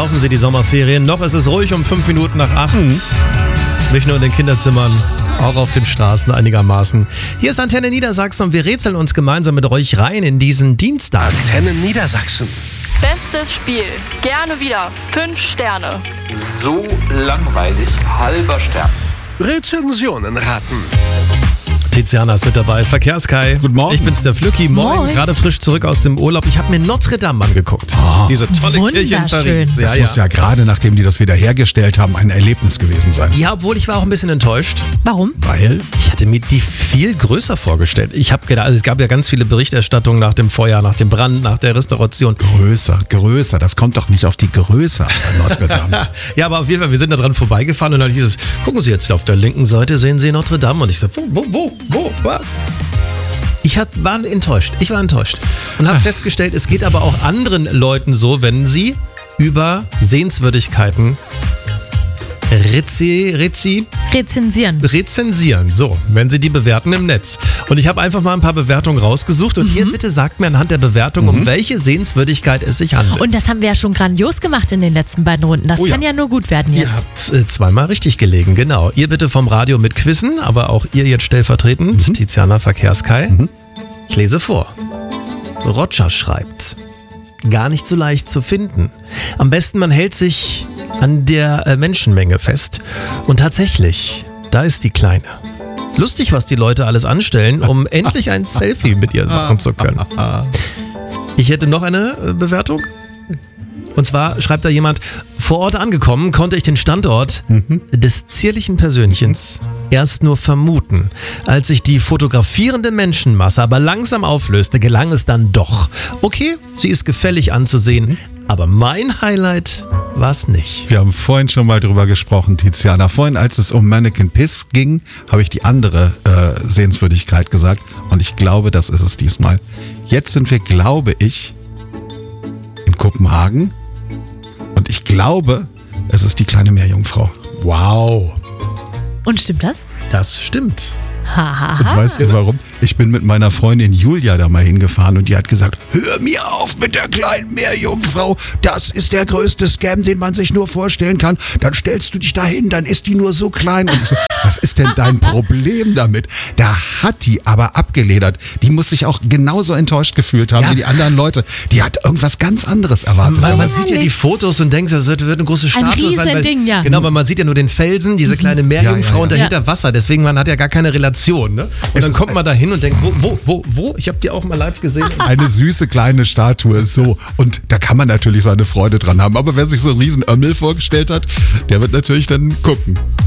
durchlaufen Sie die Sommerferien. Noch ist es ruhig um 5 Minuten nach 8. Nicht nur in den Kinderzimmern, auch auf den Straßen einigermaßen. Hier ist Antenne Niedersachsen und wir rätseln uns gemeinsam mit euch rein in diesen Dienstag. Antenne Niedersachsen. Bestes Spiel. Gerne wieder. 5 Sterne. So langweilig. Halber Stern. Rezensionen raten. Tiziana ist mit dabei. Verkehrskai. Guten Morgen. Ich bin's, der Flücki. Moin. Gerade frisch zurück aus dem Urlaub. Ich habe mir Notre Dame angegucht. Diese tolle Kirche in Paris. Das muss ja gerade, nachdem die das wieder hergestellt haben, ein Erlebnis gewesen sein. Ja, obwohl ich war auch ein bisschen enttäuscht. Warum? Weil? Ich hatte mir die viel größer vorgestellt. Ich habe gedacht, also es gab ja ganz viele Berichterstattungen nach dem Feuer, nach dem Brand, nach der Restauration. Größer. Das kommt doch nicht auf die Größe an Notre Dame. Ja, aber auf jeden Fall, wir sind da dran vorbeigefahren und dann hieß es, gucken Sie jetzt auf der linken Seite, sehen Sie Notre Dame. Und ich so, wo, was? Ich war enttäuscht und habe festgestellt, es geht aber auch anderen Leuten so, wenn sie über Sehenswürdigkeiten rezensieren, so, wenn sie die bewerten im Netz. Und ich habe einfach mal ein paar Bewertungen rausgesucht und ihr bitte sagt mir anhand der Bewertung, um welche Sehenswürdigkeit es sich handelt. Und das haben wir ja schon grandios gemacht in den letzten beiden Runden. Das kann ja nur gut werden jetzt. Ihr habt zweimal richtig gelegen, genau. Ihr bitte vom Radio mit Quizzen, aber auch ihr jetzt stellvertretend, Tiziana Verkehrskai. Ich lese vor. Roger schreibt, gar nicht so leicht zu finden. Am besten man hält sich an der Menschenmenge fest. Und tatsächlich, da ist die Kleine. Lustig, was die Leute alles anstellen, um endlich ein Selfie mit ihr machen zu können. Ich hätte noch eine Bewertung. Und zwar schreibt da jemand, vor Ort angekommen konnte ich den Standort des zierlichen Persönchens erst nur vermuten. Als sich die fotografierende Menschenmasse aber langsam auflöste, gelang es dann doch. Okay, sie ist gefällig anzusehen, aber mein Highlight war es nicht. Wir haben vorhin schon mal drüber gesprochen, Tiziana. Vorhin, als es um Mannequin Piss ging, habe ich die andere Sehenswürdigkeit gesagt. Und ich glaube, das ist es diesmal. Jetzt sind wir, glaube ich, in Kopenhagen. Und ich glaube, es ist die kleine Meerjungfrau. Wow. Und stimmt das? Das stimmt. Und weißt du warum? Ich bin mit meiner Freundin Julia da mal hingefahren und die hat gesagt, hör mir auf mit der kleinen Meerjungfrau, das ist der größte Scam, den man sich nur vorstellen kann. Dann stellst du dich da hin, dann ist die nur so klein. Und ich so, was ist denn dein Problem damit? Da hat die aber abgeledert. Die muss sich auch genauso enttäuscht gefühlt haben wie die anderen Leute. Die hat irgendwas ganz anderes erwartet. Weil man sieht ja die Fotos und denkt, das wird eine große Statue sein. Weil, Ding, ja. Genau, weil man sieht ja nur den Felsen, diese kleine Meerjungfrau und dahinter Wasser. Deswegen, man hat ja gar keine Relation. Ne? Und dann kommt man da hin und denkt, wo? Ich habe die auch mal live gesehen. Eine süße kleine Statue, so. Und da kann man natürlich seine Freude dran haben. Aber wer sich so einen riesen Ömmel vorgestellt hat, der wird natürlich dann gucken.